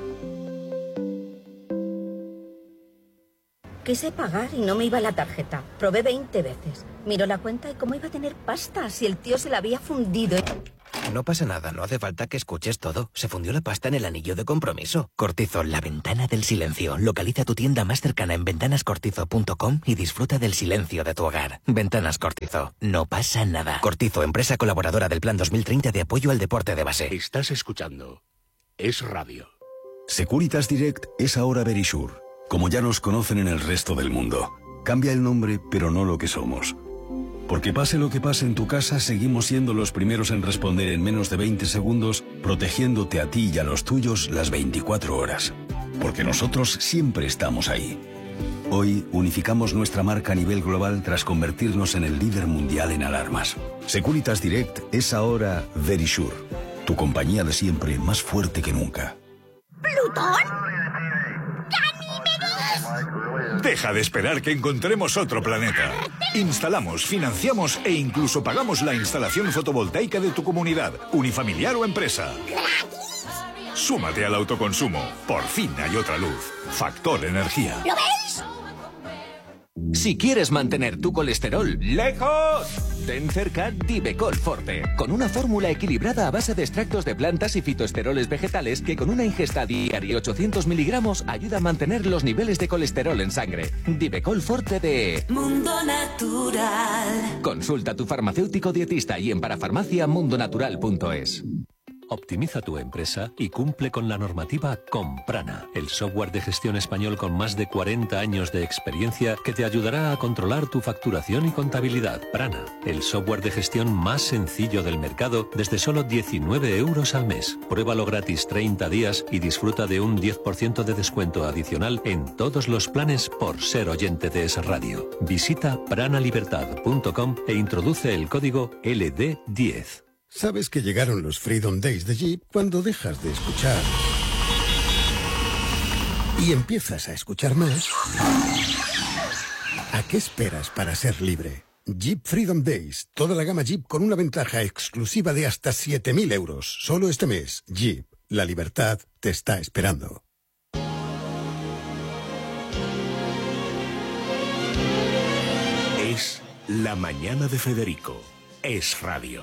Quise pagar y no me iba la tarjeta. Probé 20 veces. Miró la cuenta y cómo iba a tener pasta si el tío se la había fundido. No pasa nada, no hace falta que escuches todo. Se fundió la pasta en el anillo de compromiso. Cortizo, la ventana del silencio. Localiza tu tienda más cercana en ventanascortizo.com y disfruta del silencio de tu hogar. Ventanas Cortizo. No pasa nada. Cortizo, empresa colaboradora del Plan 2030 de apoyo al deporte de base. Estás escuchando Es Radio. Securitas Direct es ahora Verisure. Como ya nos conocen en el resto del mundo. Cambia el nombre, pero no lo que somos. Porque pase lo que pase en tu casa, seguimos siendo los primeros en responder en menos de 20 segundos, protegiéndote a ti y a los tuyos las 24 horas. Porque nosotros siempre estamos ahí. Hoy unificamos nuestra marca a nivel global tras convertirnos en el líder mundial en alarmas. Securitas Direct es ahora Verisure, tu compañía de siempre más fuerte que nunca. ¿Plutón? Deja de esperar que encontremos otro planeta. Instalamos, financiamos e incluso pagamos la instalación fotovoltaica de tu comunidad, unifamiliar o empresa. Súmate al autoconsumo. Por fin hay otra luz. Factor Energía. ¿Lo veis? Si quieres mantener tu colesterol lejos, ten cerca Divecol Forte, con una fórmula equilibrada a base de extractos de plantas y fitoesteroles vegetales que con una ingesta diaria de 800 miligramos ayuda a mantener los niveles de colesterol en sangre. Divecol Forte de Mundo Natural. Consulta a tu farmacéutico dietista y en parafarmaciamundonatural.es. Optimiza tu empresa y cumple con la normativa con Prana, el software de gestión español con más de 40 años de experiencia que te ayudará a controlar tu facturación y contabilidad. Prana, el software de gestión más sencillo del mercado desde solo 19 euros al mes. Pruébalo gratis 30 días y disfruta de un 10% de descuento adicional en todos los planes por ser oyente de Es Radio. Visita pranalibertad.com e introduce el código LD10. Sabes que llegaron los Freedom Days de Jeep cuando dejas de escuchar y empiezas a escuchar más. ¿A qué esperas para ser libre? Jeep Freedom Days, toda la gama Jeep con una ventaja exclusiva de hasta 7.000 euros. Solo este mes, Jeep, la libertad te está esperando. Es La Mañana de Federico. Es Radio.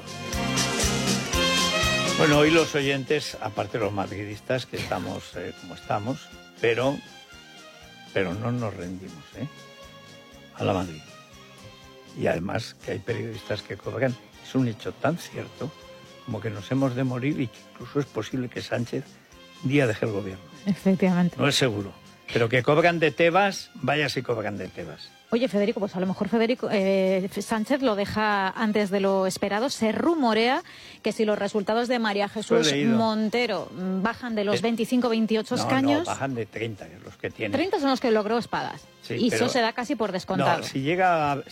Bueno, hoy los oyentes, aparte de los madridistas, que estamos como estamos, pero no nos rendimos, a la Madrid. Y además que hay periodistas que cobran. Es un hecho tan cierto como que nos hemos de morir y que incluso es posible que Sánchez un día deje el gobierno. Efectivamente. No es seguro. Pero que cobran de Tebas, vaya si cobran de Tebas. Oye, Federico, pues a lo mejor Sánchez lo deja antes de lo esperado. Se rumorea que si los resultados de María Jesús Montero bajan de los 25-28 escaños... No, bajan de 30, que es los que tienen. 30 son los que logró Espadas. Sí, y pero, eso se da casi por descontado. No, si llega a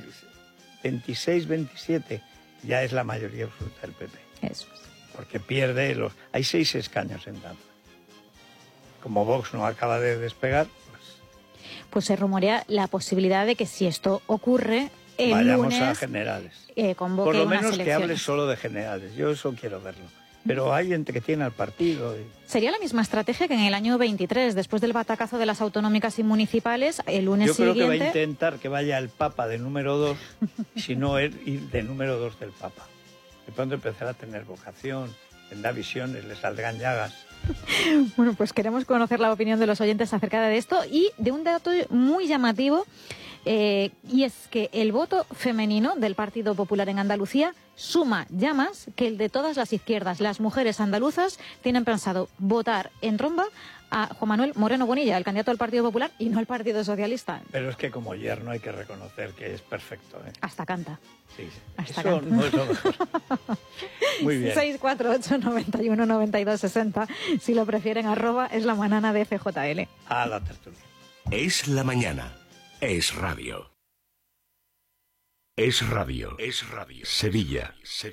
26-27, ya es la mayoría absoluta del PP. Eso es. Porque pierde los... Hay 6 escaños en Danza. Como Vox no acaba de despegar... Pues se rumorea la posibilidad de que si esto ocurre, el vayamos lunes a generales. Convoque por lo unas menos que hable elecciones. solo de generales. Yo eso quiero verlo. Pero hay gente que tiene al partido. Sería la misma estrategia que en el año 23, después del batacazo de las autonómicas y municipales, el lunes siguiente... Yo creo que va a intentar que vaya el Papa de número 2, si no él ir de número 2 del Papa. De pronto empezará a tener vocación, tendrá visiones, le saldrán llagas. Bueno, pues queremos conocer la opinión de los oyentes acerca de esto y de un dato muy llamativo, y es que el voto femenino del Partido Popular en Andalucía suma ya más que el de todas las izquierdas. Las mujeres andaluzas tienen pensado votar en tromba a Juan Manuel Moreno Bonilla, el candidato del Partido Popular, y no al Partido Socialista. Pero es que como yerno hay que reconocer que es perfecto. Hasta canta. Sí. Hasta eso canta. no es lo mejor. Muy bien. 648-91-92-60. Si lo prefieren, @ es la manana de FJL. A la tertulia. Es la mañana. Es radio. Es radio. Es radio. Sevilla.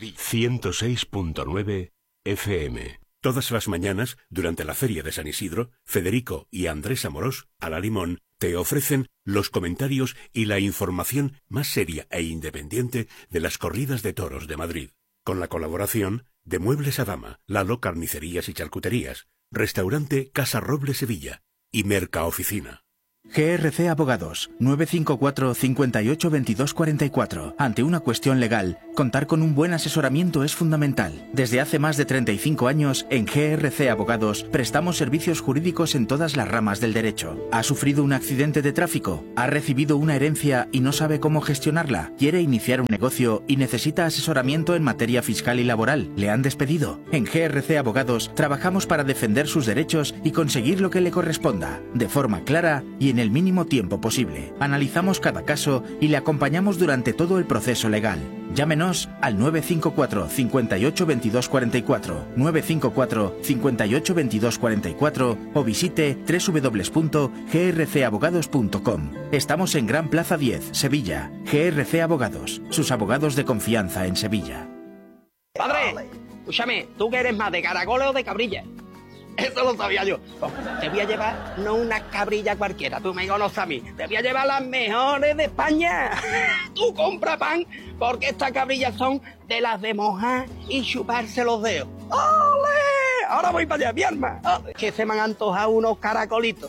106.9 FM. Todas las mañanas, durante la Feria de San Isidro, Federico y Andrés Amorós, a la Limón, te ofrecen los comentarios y la información más seria e independiente de las corridas de toros de Madrid. Con la colaboración de Muebles Adama, Lalo Carnicerías y Charcuterías, Restaurante Casa Roble Sevilla y Mercaoficina. GRC Abogados, 954 58 22 44. Ante una cuestión legal, contar con un buen asesoramiento es fundamental. Desde hace más de 35 años, en GRC Abogados, prestamos servicios jurídicos en todas las ramas del derecho. ¿Ha sufrido un accidente de tráfico? ¿Ha recibido una herencia y no sabe cómo gestionarla? ¿Quiere iniciar un negocio y necesita asesoramiento en materia fiscal y laboral? ¿Le han despedido? En GRC Abogados, trabajamos para defender sus derechos y conseguir lo que le corresponda, de forma clara y en el mínimo tiempo posible. Analizamos cada caso y le acompañamos durante todo el proceso legal. Llámenos al 954 58 22 44, 954 58 22 44 o visite www.grcabogados.com. Estamos en Gran Plaza 10, Sevilla. GRC Abogados, sus abogados de confianza en Sevilla. Padre, escúchame, ¿tú que eres más de caracoles o de cabrilla? Eso lo sabía yo. Te voy a llevar no una cabrilla cualquiera, tú me conoces a mí. Te voy a llevar las mejores de España. Tú compra pan, porque estas cabrillas son de las de mojar y chuparse los dedos. ¡Ole! Ahora voy para allá, mi alma. Que se me han antojado unos caracolitos.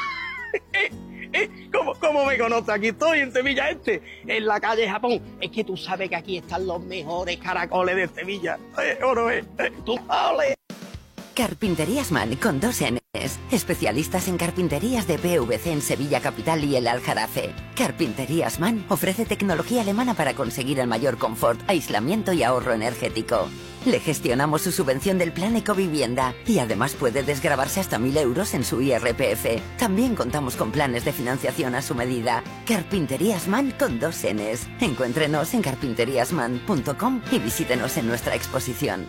¿Cómo me conoces? Aquí estoy en Sevilla en la calle Japón. Es que tú sabes que aquí están los mejores caracoles de Sevilla. ¿O no es? Tú, ¡ole! Carpinterías Mann con 2 N's. Especialistas en carpinterías de PVC en Sevilla Capital y el Aljarafe. Carpinterías Mann ofrece tecnología alemana para conseguir el mayor confort, aislamiento y ahorro energético. Le gestionamos su subvención del plan Ecovivienda y además puede desgravarse hasta 1.000 euros en su IRPF. También contamos con planes de financiación a su medida. Carpinterías Mann con 2 N's. Encuéntrenos en carpinteriasmann.com y visítenos en nuestra exposición.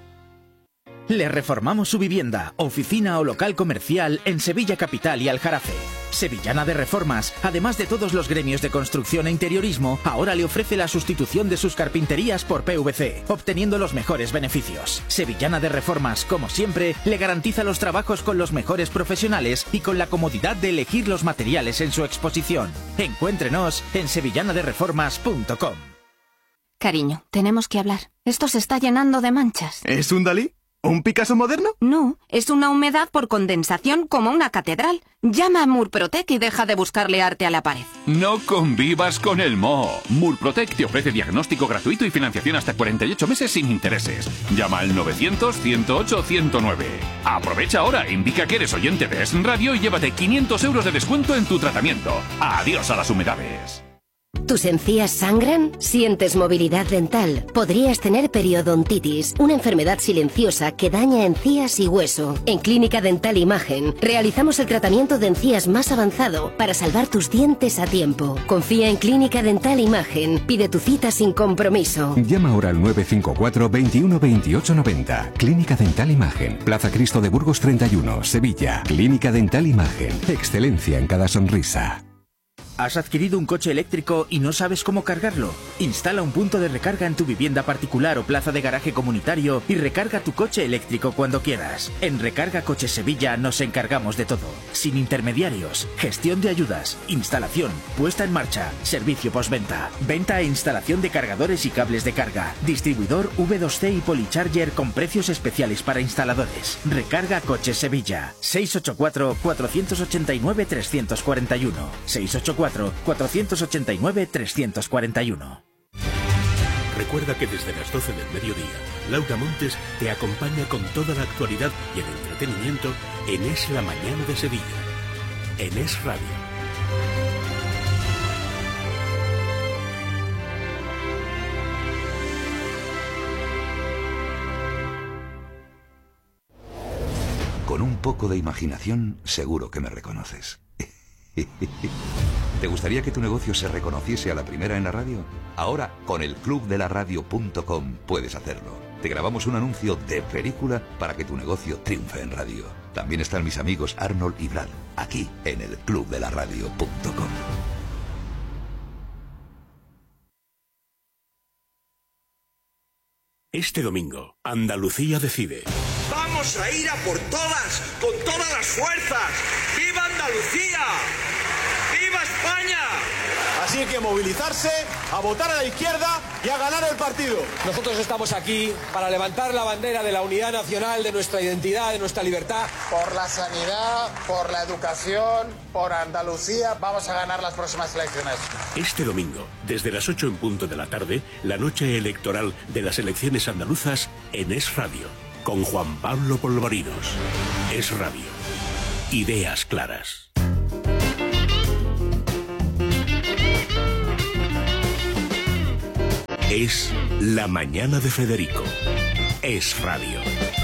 Le reformamos su vivienda, oficina o local comercial en Sevilla Capital y Aljarafe. Sevillana de Reformas, además de todos los gremios de construcción e interiorismo, ahora le ofrece la sustitución de sus carpinterías por PVC, obteniendo los mejores beneficios. Sevillana de Reformas, como siempre, le garantiza los trabajos con los mejores profesionales y con la comodidad de elegir los materiales en su exposición. Encuéntrenos en sevillanadereformas.com. Cariño, tenemos que hablar. Esto se está llenando de manchas. ¿Es un Dalí? ¿Un Picasso moderno? No, es una humedad por condensación como una catedral. Llama a Murprotec y deja de buscarle arte a la pared. No convivas con el moho. Murprotec te ofrece diagnóstico gratuito y financiación hasta 48 meses sin intereses. Llama al 900-108-109. Aprovecha ahora, indica que eres oyente de Es Radio y llévate 500 euros de descuento en tu tratamiento. Adiós a las humedades. ¿Tus encías sangran? ¿Sientes movilidad dental? Podrías tener periodontitis, una enfermedad silenciosa que daña encías y hueso. En Clínica Dental Imagen realizamos el tratamiento de encías más avanzado para salvar tus dientes a tiempo. Confía en Clínica Dental Imagen. Pide tu cita sin compromiso. Llama ahora al 954 21 28 90. Clínica Dental Imagen. Plaza Cristo de Burgos 31, Sevilla. Clínica Dental Imagen. Excelencia en cada sonrisa. ¿Has adquirido un coche eléctrico y no sabes cómo cargarlo? Instala un punto de recarga en tu vivienda particular o plaza de garaje comunitario y recarga tu coche eléctrico cuando quieras. En Recarga Coches Sevilla nos encargamos de todo. Sin intermediarios, gestión de ayudas, instalación, puesta en marcha, servicio postventa, venta e instalación de cargadores y cables de carga, distribuidor V2C y Policharger con precios especiales para instaladores. Recarga Coches Sevilla. 684 489 341. 684 489 341. Recuerda que desde las 12 del mediodía, Laura Montes te acompaña con toda la actualidad y el entretenimiento en Es la Mañana de Sevilla, en Es Radio. Con un poco de imaginación, seguro que me reconoces. ¿Te gustaría que tu negocio se reconociese a la primera en la radio? Ahora, con el clubdelaradio.com puedes hacerlo. Te grabamos un anuncio de película para que tu negocio triunfe en radio. También están mis amigos Arnold y Brad, aquí en el clubdelaradio.com. Este domingo, Andalucía decide. ¡Vamos a ir a por todas, con todas las fuerzas! ¡Viva Andalucía! Así que movilizarse, a votar a la izquierda y a ganar el partido. Nosotros estamos aquí para levantar la bandera de la unidad nacional, de nuestra identidad, de nuestra libertad. Por la sanidad, por la educación, por Andalucía, vamos a ganar las próximas elecciones. Este domingo, desde las 8 en punto de la tarde, la noche electoral de las elecciones andaluzas en Es Radio, con Juan Pablo Polvorinos. Es Radio. Ideas claras. Es la mañana de Federico. Es Radio.